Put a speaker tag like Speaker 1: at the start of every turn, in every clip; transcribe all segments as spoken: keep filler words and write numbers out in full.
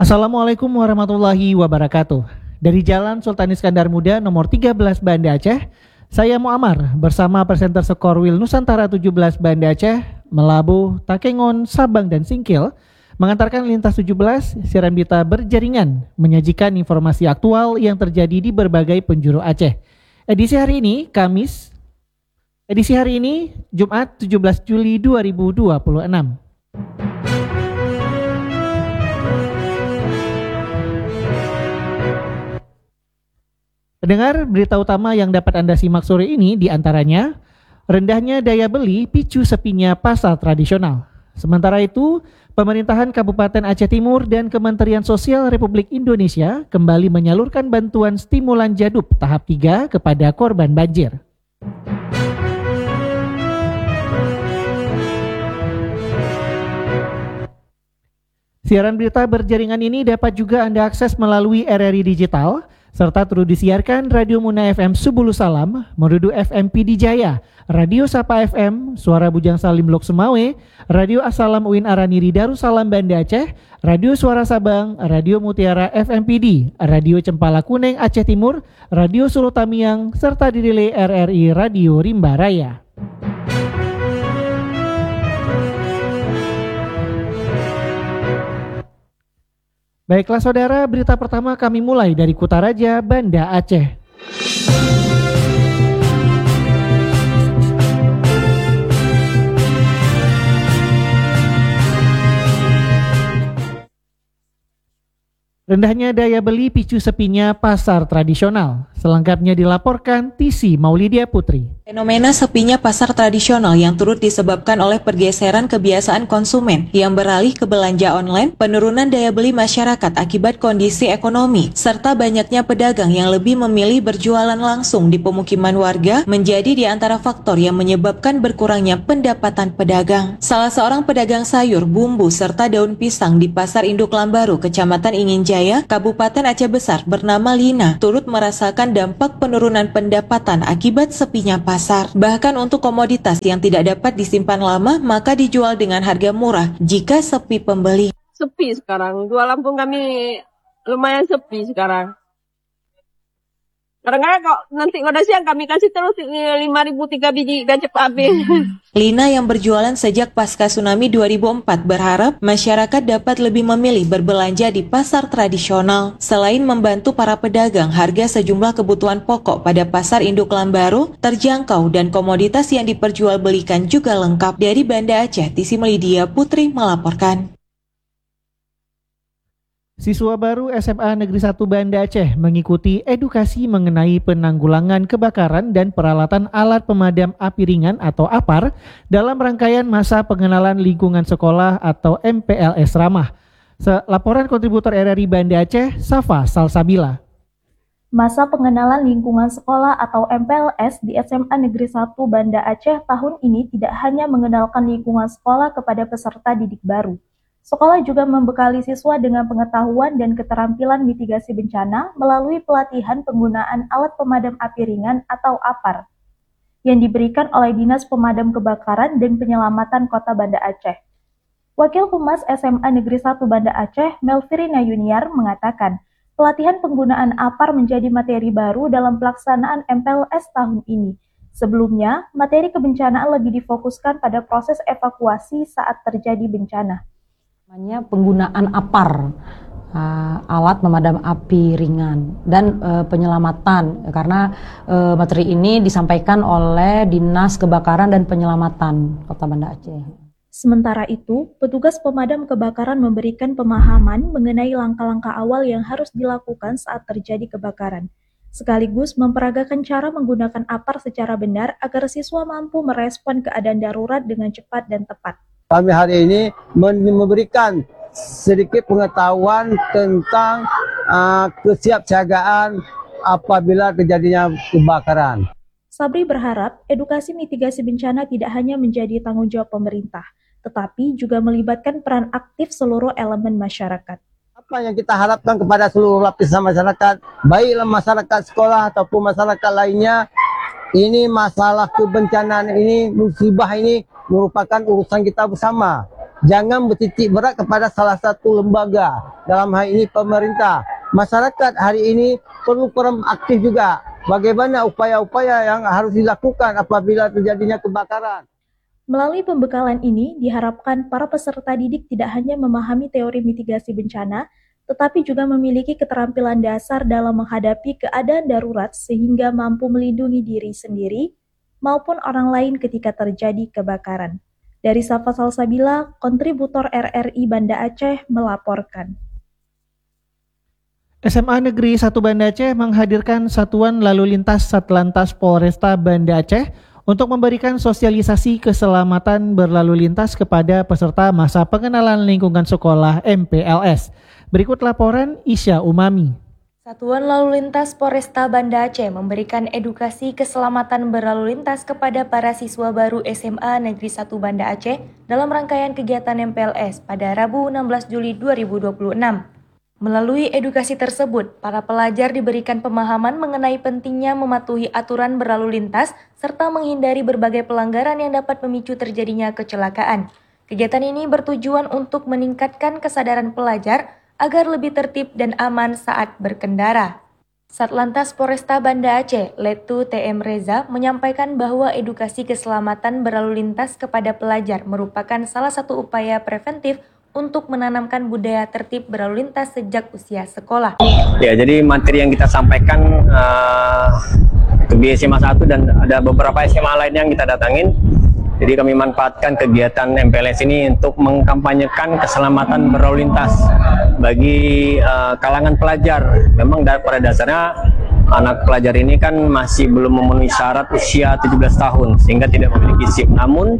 Speaker 1: Assalamualaikum warahmatullahi wabarakatuh. Dari Jalan Sultan Iskandar Muda nomor tiga belas Banda Aceh, saya Muammar bersama presenter Sekorwil Nusantara tujuh belas Banda Aceh, Melabuh, Takengon, Sabang dan Singkil mengantarkan lintas tujuh belas siaran berita berjaringan menyajikan informasi aktual yang terjadi di berbagai penjuru Aceh. Edisi hari ini Kamis Edisi hari ini Jumat tujuh belas Juli dua ribu dua puluh enam. Pendengar, berita utama yang dapat Anda simak sore ini diantaranya rendahnya daya beli picu sepinya pasar tradisional. Sementara itu, pemerintahan Kabupaten Aceh Timur dan Kementerian Sosial Republik Indonesia kembali menyalurkan bantuan stimulan jadub tahap tiga kepada korban banjir. Siaran berita berjaringan ini dapat juga Anda akses melalui R R I Digital, serta turut disiarkan Radio Muna F M Subulu Salam, Merudu F M P D Jaya, Radio Sapa F M, Suara Bujang Salim Lok Semawe, Radio Assalam Uin Araniri Darussalam Banda Aceh, Radio Suara Sabang, Radio Mutiara F M P D, Radio Cempala Kuneng Aceh Timur, Radio Solo Tamiang, serta dirilai R R I Radio Rimba Raya. Baiklah saudara, berita pertama kami mulai dari Kutaraja, Banda Aceh. Rendahnya daya beli picu sepinya pasar tradisional. Selengkapnya dilaporkan Tisi Maulidia Putri.
Speaker 2: Fenomena sepinya pasar tradisional yang turut disebabkan oleh pergeseran kebiasaan konsumen yang beralih ke belanja online, penurunan daya beli masyarakat akibat kondisi ekonomi, serta banyaknya pedagang yang lebih memilih berjualan langsung di pemukiman warga menjadi di antara faktor yang menyebabkan berkurangnya pendapatan pedagang. Salah seorang pedagang sayur, bumbu, serta daun pisang di Pasar Induk Lambaru, Kecamatan Inginjaya, Kabupaten Aceh Besar bernama Lina, turut merasakan dampak penurunan pendapatan akibat sepinya pasar. Bahkan untuk komoditas yang tidak dapat disimpan lama, maka dijual dengan harga murah jika sepi pembeli.
Speaker 3: Sepi sekarang, jualan pun kami lumayan sepi sekarang. Karena kok nanti pada siang kami kasih terus lima ribu tiga biji dan cepat habis.
Speaker 2: Lina yang berjualan sejak pasca tsunami dua ribu empat berharap masyarakat dapat lebih memilih berbelanja di pasar tradisional. Selain membantu para pedagang, harga sejumlah kebutuhan pokok pada Pasar Induk Lambaru terjangkau dan komoditas yang diperjualbelikan juga lengkap. Dari Banda Aceh, Tisi Melidia Putri melaporkan.
Speaker 1: Siswa baru S M A Negeri satu Banda Aceh mengikuti edukasi mengenai penanggulangan kebakaran dan peralatan alat pemadam api ringan atau A P A R dalam rangkaian masa pengenalan lingkungan sekolah atau M P L S Ramah. Laporan kontributor R R I Banda Aceh, Safa Salsabila.
Speaker 4: Masa pengenalan lingkungan sekolah atau M P L S di S M A Negeri satu Banda Aceh tahun ini tidak hanya mengenalkan lingkungan sekolah kepada peserta didik baru. Sekolah juga membekali siswa dengan pengetahuan dan keterampilan mitigasi bencana melalui pelatihan penggunaan alat pemadam api ringan atau A P A R yang diberikan oleh Dinas Pemadam Kebakaran dan Penyelamatan Kota Banda Aceh. Wakil Humas S M A Negeri satu Banda Aceh, Melvirina Yuniar, mengatakan pelatihan penggunaan A P A R menjadi materi baru dalam pelaksanaan M P L S tahun ini. Sebelumnya, materi kebencanaan lebih difokuskan pada proses evakuasi saat terjadi bencana.
Speaker 5: Namanya penggunaan A P A R, uh, alat pemadam api ringan dan uh, penyelamatan, karena uh, materi ini disampaikan oleh Dinas Kebakaran dan Penyelamatan Kota Banda Aceh.
Speaker 4: Sementara itu, petugas pemadam kebakaran memberikan pemahaman mengenai langkah-langkah awal yang harus dilakukan saat terjadi kebakaran, sekaligus memperagakan cara menggunakan A P A R secara benar agar siswa mampu merespon keadaan darurat dengan cepat dan tepat.
Speaker 6: Kami hari ini memberikan sedikit pengetahuan tentang uh, kesiapsiagaan apabila terjadinya kebakaran.
Speaker 4: Sabri berharap edukasi mitigasi bencana tidak hanya menjadi tanggung jawab pemerintah, tetapi juga melibatkan peran aktif seluruh elemen masyarakat.
Speaker 6: Apa yang kita harapkan kepada seluruh lapisan masyarakat, baiklah masyarakat sekolah ataupun masyarakat lainnya, ini masalah kebencanaan ini, musibah ini merupakan urusan kita bersama. jangan bertitik berat kepada salah satu lembaga, dalam hal ini pemerintah. Masyarakat hari ini perlu peran aktif juga. Bagaimana upaya-upaya yang harus dilakukan apabila terjadinya kebakaran.
Speaker 4: Melalui pembekalan ini, diharapkan para peserta didik tidak hanya memahami teori mitigasi bencana, tetapi juga memiliki keterampilan dasar dalam menghadapi keadaan darurat sehingga mampu melindungi diri sendiri maupun orang lain ketika terjadi kebakaran. Dari Safa Salsabila, kontributor R R I Banda Aceh melaporkan.
Speaker 1: S M A Negeri satu Banda Aceh menghadirkan Satuan Lalu Lintas Satlantas Polresta Banda Aceh untuk memberikan sosialisasi keselamatan berlalu lintas kepada peserta masa pengenalan lingkungan sekolah M P L S. Berikut laporan Isya Umami.
Speaker 7: Satuan Lalu Lintas Polresta Banda Aceh memberikan edukasi keselamatan berlalu lintas kepada para siswa baru S M A Negeri satu Banda Aceh dalam rangkaian kegiatan M P L S pada Rabu enam belas Juli dua ribu dua puluh enam. Melalui edukasi tersebut, para pelajar diberikan pemahaman mengenai pentingnya mematuhi aturan berlalu lintas serta menghindari berbagai pelanggaran yang dapat memicu terjadinya kecelakaan. Kegiatan ini bertujuan untuk meningkatkan kesadaran pelajar agar lebih tertib dan aman saat berkendara. Satlantas Polresta Banda Aceh, Letu T M Reza, menyampaikan bahwa edukasi keselamatan berlalu lintas kepada pelajar merupakan salah satu upaya preventif untuk menanamkan budaya tertib berlalu lintas sejak usia sekolah.
Speaker 8: Ya, jadi materi yang kita sampaikan uh, ke S M A satu dan ada beberapa S M A lain yang kita datangin. Jadi kami manfaatkan kegiatan M P L S ini untuk mengkampanyekan keselamatan berlalu lintas bagi uh, kalangan pelajar. Memang pada dasarnya anak pelajar ini kan masih belum memenuhi syarat usia tujuh belas tahun sehingga tidak memiliki SIM. Namun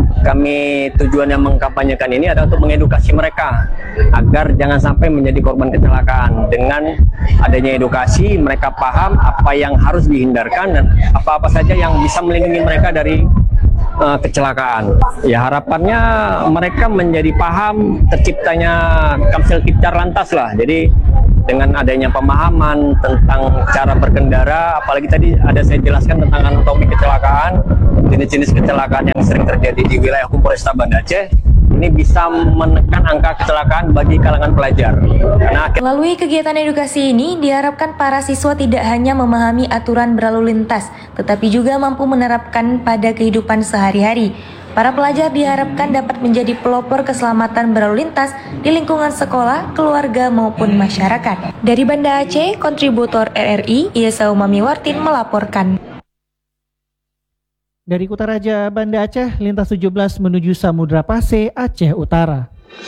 Speaker 8: kami tujuan yang mengkampanyekan ini adalah untuk mengedukasi mereka agar jangan sampai menjadi korban kecelakaan. Dengan adanya edukasi, mereka paham apa yang harus dihindarkan dan apa-apa saja yang bisa melindungi mereka dari uh, kecelakaan. Ya, harapannya mereka menjadi paham terciptanya Kamsil Tipcar Lantas lah. Jadi dengan adanya pemahaman tentang cara berkendara, apalagi tadi ada saya jelaskan tentang anatomi kecelakaan, jenis-jenis kecelakaan yang sering terjadi di wilayah hukum Polresta Banda Aceh, ini bisa menekan angka kecelakaan bagi kalangan pelajar. Karena
Speaker 7: melalui kegiatan edukasi ini diharapkan para siswa tidak hanya memahami aturan berlalu lintas, tetapi juga mampu menerapkan pada kehidupan sehari-hari. Para pelajar diharapkan dapat menjadi pelopor keselamatan berlalu lintas di lingkungan sekolah, keluarga maupun masyarakat. Dari Banda Aceh, kontributor R R I Isya Umami Wartin melaporkan.
Speaker 1: Dari Kutaraja Banda Aceh, lintas tujuh belas menuju Samudra Pase, Aceh Utara.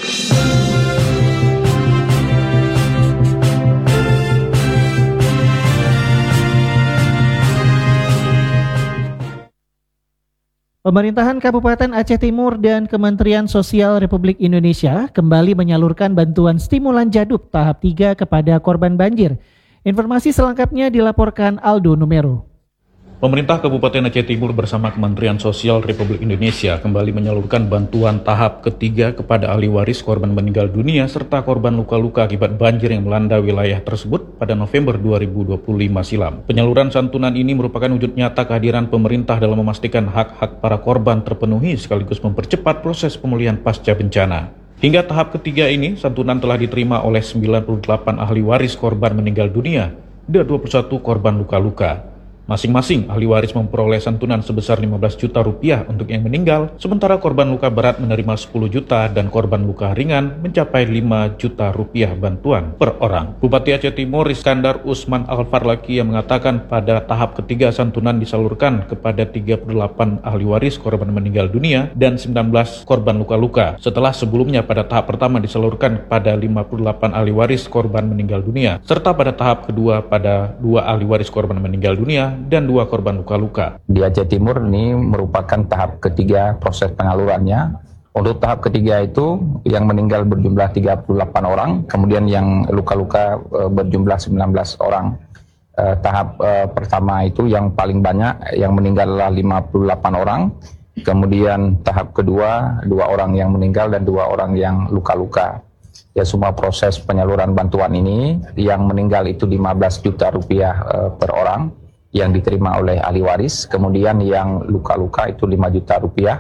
Speaker 1: Pemerintahan Kabupaten Aceh Timur dan Kementerian Sosial Republik Indonesia kembali menyalurkan bantuan stimulan jaduk tahap tiga kepada korban banjir. Informasi selengkapnya dilaporkan Aldo Numero.
Speaker 9: Pemerintah Kabupaten Aceh Timur bersama Kementerian Sosial Republik Indonesia kembali menyalurkan bantuan tahap ketiga kepada ahli waris korban meninggal dunia serta korban luka-luka akibat banjir yang melanda wilayah tersebut pada November dua ribu dua puluh lima silam. Penyaluran santunan ini merupakan wujud nyata kehadiran pemerintah dalam memastikan hak-hak para korban terpenuhi sekaligus mempercepat proses pemulihan pasca bencana. Hingga tahap ketiga ini, santunan telah diterima oleh sembilan puluh delapan ahli waris korban meninggal dunia dan dua puluh satu korban luka-luka. Masing-masing ahli waris memperoleh santunan sebesar lima belas juta rupiah untuk yang meninggal, sementara korban luka berat menerima sepuluh juta dan korban luka ringan mencapai lima juta rupiah bantuan per orang. Bupati Aceh Timur Iskandar Usman Al-Farlaki yang mengatakan pada tahap ketiga santunan disalurkan kepada tiga puluh delapan ahli waris korban meninggal dunia dan sembilan belas korban luka-luka, setelah sebelumnya pada tahap pertama disalurkan kepada lima puluh delapan ahli waris korban meninggal dunia, serta pada tahap kedua pada dua ahli waris korban meninggal dunia dan dua korban luka-luka.
Speaker 10: Di Aceh Timur ini merupakan tahap ketiga proses penyalurannya. Untuk tahap ketiga itu yang meninggal berjumlah tiga puluh delapan orang, kemudian yang luka-luka e, berjumlah sembilan belas orang. E, tahap e, pertama itu yang paling banyak, yang meninggal adalah lima puluh delapan orang. Kemudian tahap kedua, dua orang yang meninggal dan dua orang yang luka-luka. Ya, semua proses penyaluran bantuan ini, yang meninggal itu lima belas juta rupiah e, per orang yang diterima oleh ahli waris, kemudian yang luka-luka itu lima juta rupiah,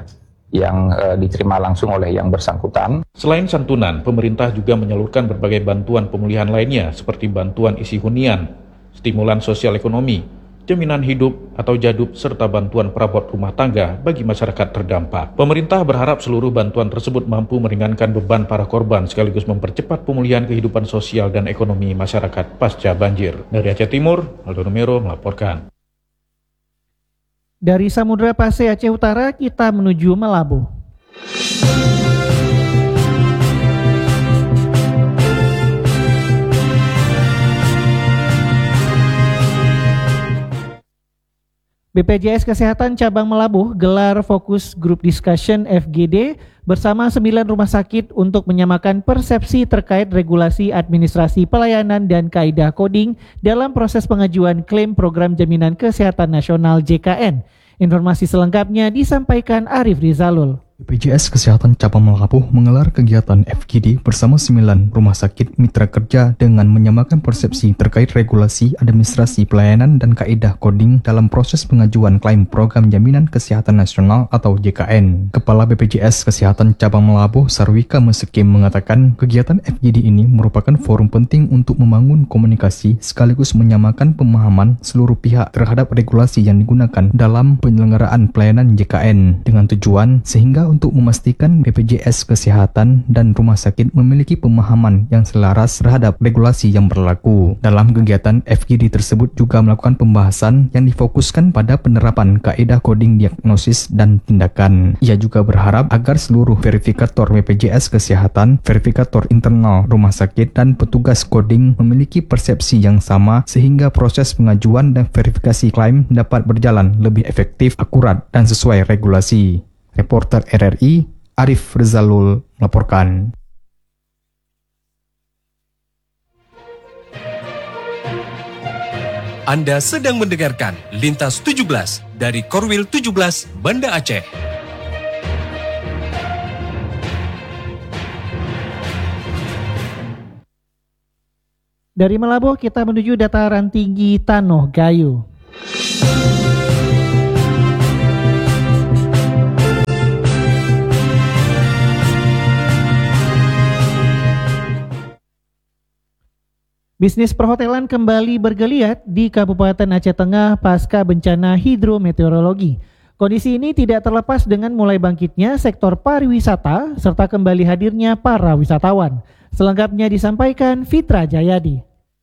Speaker 10: yang uh, diterima langsung oleh yang bersangkutan.
Speaker 9: Selain santunan, pemerintah juga menyalurkan berbagai bantuan pemulihan lainnya seperti bantuan isi hunian, stimulan sosial ekonomi, jaminan hidup atau jadub, serta bantuan perabot rumah tangga bagi masyarakat terdampak. Pemerintah berharap seluruh bantuan tersebut mampu meringankan beban para korban sekaligus mempercepat pemulihan kehidupan sosial dan ekonomi masyarakat pasca banjir. Dari Aceh Timur, Aldo Numero melaporkan.
Speaker 1: Dari Samudra Pasai Aceh Utara, kita menuju Melabu. B P J S Kesehatan Cabang Melabuh gelar Fokus Group Discussion F G D bersama sembilan rumah sakit untuk menyamakan persepsi terkait regulasi administrasi pelayanan dan kaidah coding dalam proses pengajuan klaim Program Jaminan Kesehatan Nasional J K N. Informasi selengkapnya disampaikan Arif Rizalul.
Speaker 11: B P J S Kesehatan Cabang Melabuh menggelar kegiatan F G D bersama sembilan rumah sakit mitra kerja dengan menyamakan persepsi terkait regulasi administrasi pelayanan dan kaidah coding dalam proses pengajuan klaim Program Jaminan Kesehatan Nasional atau J K N. Kepala B P J S Kesehatan Cabang Melabuh, Sarwika Mesekim, mengatakan kegiatan F G D ini merupakan forum penting untuk membangun komunikasi sekaligus menyamakan pemahaman seluruh pihak terhadap regulasi yang digunakan dalam penyelenggaraan pelayanan J K N dengan tujuan sehingga untuk memastikan B P J S Kesehatan dan rumah sakit memiliki pemahaman yang selaras terhadap regulasi yang berlaku. Dalam kegiatan F G D tersebut juga melakukan pembahasan yang difokuskan pada penerapan kaidah coding diagnosis dan tindakan. Ia juga berharap agar seluruh verifikator B P J S Kesehatan, verifikator internal rumah sakit, dan petugas coding memiliki persepsi yang sama sehingga proses pengajuan dan verifikasi klaim dapat berjalan lebih efektif, akurat, dan sesuai regulasi. Reporter R R I, Arif Rizalul, melaporkan.
Speaker 12: Anda sedang mendengarkan Lintas tujuh belas dari Korwil tujuh belas Banda Aceh.
Speaker 1: Dari Melabuh kita menuju dataran tinggi Tanoh Gayo. Bisnis perhotelan kembali bergeliat di Kabupaten Aceh Tengah pasca bencana hidrometeorologi. Kondisi ini tidak terlepas dengan mulai bangkitnya sektor pariwisata serta kembali hadirnya para wisatawan. Selengkapnya disampaikan Fitra Jayadi.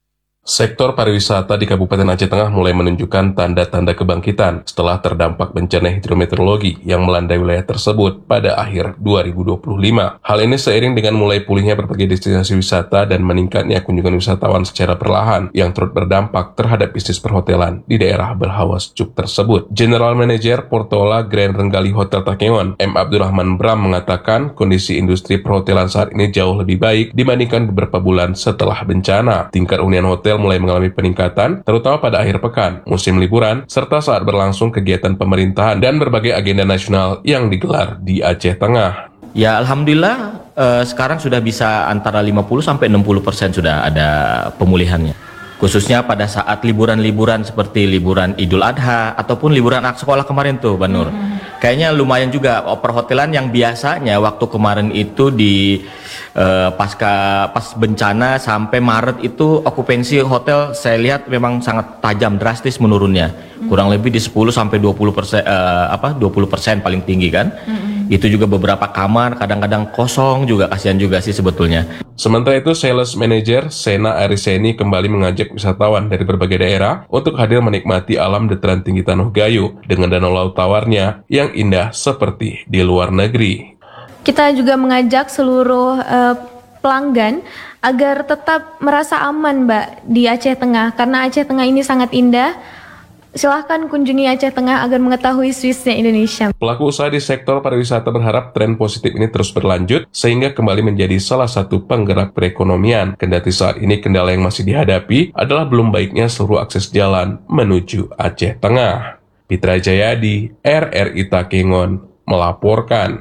Speaker 13: Sektor pariwisata di Kabupaten Aceh Tengah mulai menunjukkan tanda-tanda kebangkitan setelah terdampak bencana hidrometeorologi yang melanda wilayah tersebut pada akhir dua ribu dua puluh lima. Hal ini seiring dengan mulai pulihnya berbagai destinasi wisata dan meningkatnya kunjungan wisatawan secara perlahan yang turut berdampak terhadap bisnis perhotelan di daerah berhawa sejuk tersebut. General Manager Portola Grand Renggali Hotel Takengon, M. Abdurrahman Bram, mengatakan kondisi industri perhotelan saat ini jauh lebih baik dibandingkan beberapa bulan setelah bencana. Tingkat hunian hotel mulai mengalami peningkatan, terutama pada akhir pekan, musim liburan, serta saat berlangsung kegiatan pemerintahan dan berbagai agenda nasional yang digelar di Aceh Tengah.
Speaker 14: Ya, alhamdulillah eh, sekarang sudah bisa antara lima puluh sampai enam puluh persen sudah ada pemulihannya. Khususnya pada saat liburan-liburan seperti liburan Idul Adha ataupun liburan anak sekolah kemarin tuh, Mbak Nur. Hmm. Kayaknya lumayan juga perhotelan yang biasanya waktu kemarin itu di uh, pasca pas bencana sampai Maret itu okupansi hotel saya lihat memang sangat tajam, drastis menurunnya. Hmm. Kurang lebih di sepuluh sampai dua puluh persen uh, apa dua puluh persen paling tinggi kan. Hmm. Itu juga beberapa kamar kadang-kadang kosong juga, kasihan juga sih sebetulnya.
Speaker 13: Sementara itu, Sales Manager Sena Ariseni kembali mengajak wisatawan dari berbagai daerah untuk hadir menikmati alam dataran tinggi Tanoh Gayo dengan danau laut tawarnya yang indah seperti di luar negeri.
Speaker 15: Kita juga mengajak seluruh uh, pelanggan agar tetap merasa aman, Mbak, di Aceh Tengah karena Aceh Tengah ini sangat indah. Silahkan kunjungi Aceh Tengah agar mengetahui Swissnya Indonesia.
Speaker 13: Pelaku usaha di sektor pariwisata berharap tren positif ini terus berlanjut sehingga kembali menjadi salah satu penggerak perekonomian. Kendati saat ini kendala yang masih dihadapi adalah belum baiknya seluruh akses jalan menuju Aceh Tengah. Fitra Jayadi, R R I Takengon, melaporkan.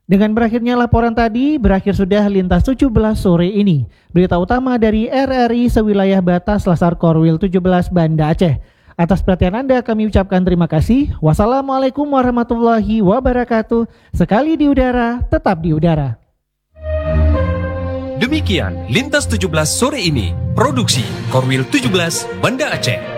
Speaker 1: Dengan berakhirnya laporan tadi, berakhir sudah Lintas tujuh belas sore ini. Berita utama dari R R I sewilayah batas Lasar Korwil tujuh belas Banda Aceh. Atas perhatian Anda kami ucapkan terima kasih. Wassalamualaikum warahmatullahi wabarakatuh. Sekali di udara, tetap di udara.
Speaker 12: Demikian Lintas tujuh belas sore ini, produksi Korwil tujuh belas Banda Aceh.